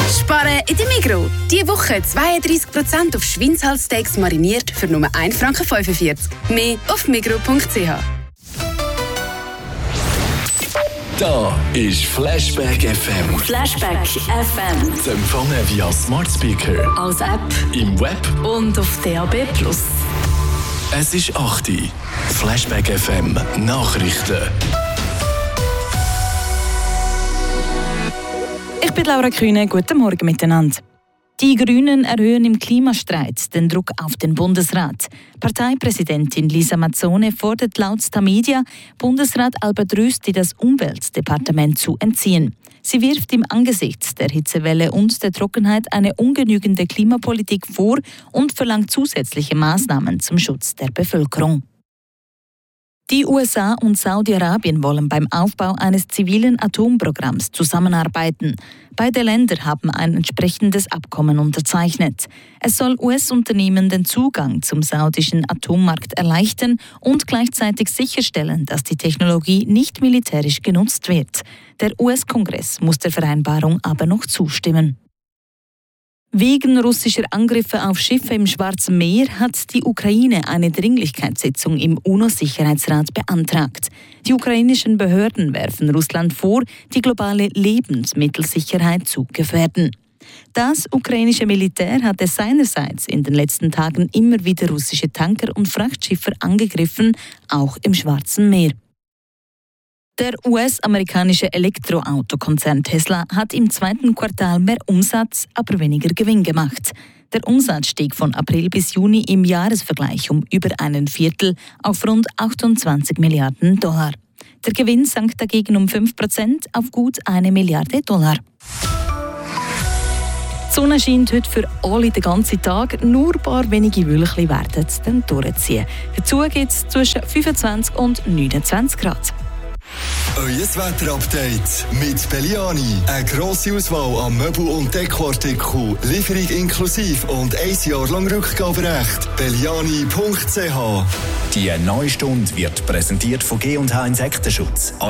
Sparen in der Migros. Diese Woche 32% auf Schweinshalssteaks mariniert für nur 1,45 Franken. Mehr auf migros.ch. Da ist Flashback FM. Flashback FM. Zu empfangen via Smart Speaker, Als App im Web und auf DAB+. Es ist 8 Uhr. Flashback FM Nachrichten. Ich bin Laura Kühne, guten Morgen miteinander. Die Grünen erhöhen im Klimastreit den Druck auf den Bundesrat. Parteipräsidentin Lisa Mazzone fordert laut Tamedia, Bundesrat Albert Rösti das Umweltdepartement zu entziehen. Sie wirft ihm angesichts der Hitzewelle und der Trockenheit eine ungenügende Klimapolitik vor und verlangt zusätzliche Maßnahmen zum Schutz der Bevölkerung. Die USA und Saudi-Arabien wollen beim Aufbau eines zivilen Atomprogramms zusammenarbeiten. Beide Länder haben ein entsprechendes Abkommen unterzeichnet. Es soll US-Unternehmen den Zugang zum saudischen Atommarkt erleichtern und gleichzeitig sicherstellen, dass die Technologie nicht militärisch genutzt wird. Der US-Kongress muss der Vereinbarung aber noch zustimmen. Wegen russischer Angriffe auf Schiffe im Schwarzen Meer hat die Ukraine eine Dringlichkeitssitzung im UNO-Sicherheitsrat beantragt. Die ukrainischen Behörden werfen Russland vor, die globale Lebensmittelsicherheit zu gefährden. Das ukrainische Militär hatte seinerseits in den letzten Tagen immer wieder russische Tanker und Frachtschiffe angegriffen, auch im Schwarzen Meer. Der US-amerikanische Elektroautokonzern Tesla hat im zweiten Quartal mehr Umsatz, aber weniger Gewinn gemacht. Der Umsatz stieg von April bis Juni im Jahresvergleich um über ein Viertel auf rund 28 Milliarden $. Der Gewinn sank dagegen um 5% auf gut 1 Milliarde $. Die Sonne scheint heute für alle den ganzen Tag, nur ein paar wenige Wölkchen werden dann durchziehen. Dazu gibt es zwischen 25 und 29 Grad. Euer Wetterupdate mit Belliani. Eine grosse Auswahl an Möbel- und Dekoartikeln, Lieferung inklusive und 1 Jahr lang Rückgaberecht. Belliani.ch. Die neue Stunde wird präsentiert von G&H Insektenschutz.